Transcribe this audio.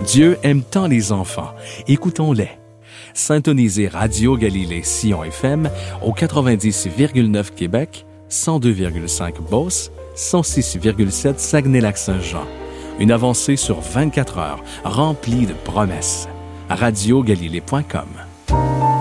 Dieu aime tant les enfants. Écoutons-les. Syntonisez Radio Galilée Sion FM au 90,9 Québec, 102,5 Beauce, 106,7 Saguenay-Lac-Saint-Jean. Une avancée sur 24 heures, remplie de promesses. radiogalilée.com